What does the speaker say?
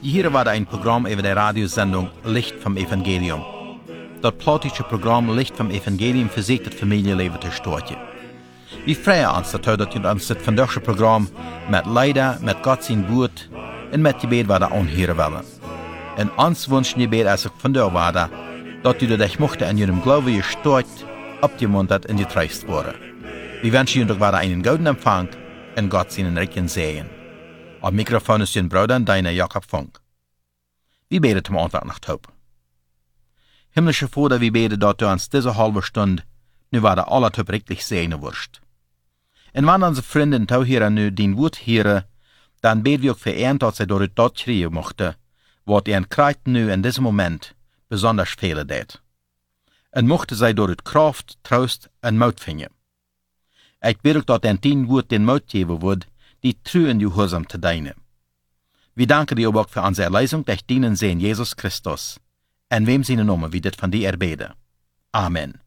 Hier war ein Programm über der Radiosendung Licht vom Evangelium. Das plottische Programm Licht vom Evangelium versucht das Familienleben zu starten. Wir freuen uns, dass uns das vandaagse Programm mit Leider, mit Gott sein Wort und mit Gebet weiter anhören wollen. Und uns wünschen Gebet, als ich vandaag war, dass du dich mochte in ihrem Glauben gestärkt, abgemuntert und getröstet wurde. Wir wünschen Ihnen weiter einen guten Empfang und Gott seinen reichen Segen. Am Mikrofon ist Ihr Bruder und deiner Jakob Funk. Wir beten zum Antwort nach Taub. Himmlische Vater, wir beten, dass du uns diese halbe Stunde nu weiter alle Taub richtig segnen wirst. Und wenn unsere Freunde und Tauhörer nu dein Wort hören, dann beten wir auch für ihn, dass sie durch das kriegen möchte, was ihren Kreiten nu in diesem Moment besonders fehlen tät. Und mochte sie durch Kraft, Trost und Mut finden. Ich bete auch, dass dein Wort den Mut geben wird, die treu und gehorsam zu dienen. Wir danken dir auch für unsere Erlösung durch deinen Sohn Jesus Christus, in wem seine Namen wir das von dir erbeten. Amen.